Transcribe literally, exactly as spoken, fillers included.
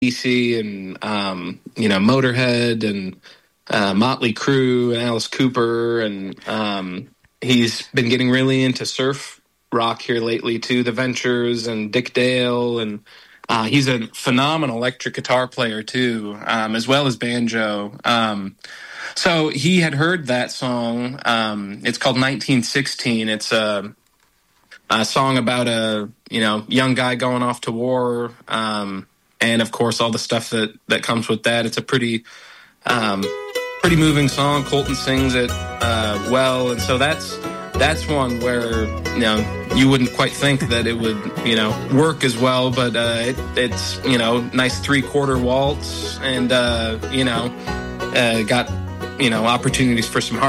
D C and, um, you know, Motorhead and uh, Motley Crue and Alice Cooper. And um, he's been getting really into surf rock here lately, too. The Ventures and Dick Dale. And uh, he's a phenomenal electric guitar player, too, um, as well as banjo. Um, so he had heard that song. Um, it's called nineteen sixteen. It's a, a song about a, you know, young guy going off to war. Um, and, of course, all the stuff that, that comes with that. It's a pretty um, pretty moving song. Colton sings it uh, well. And so that's that's one where, you know, you wouldn't quite think that it would, you know, work as well. But uh, it, it's, you know, nice three-quarter waltz and, uh, you know, uh, got, you know, opportunities for some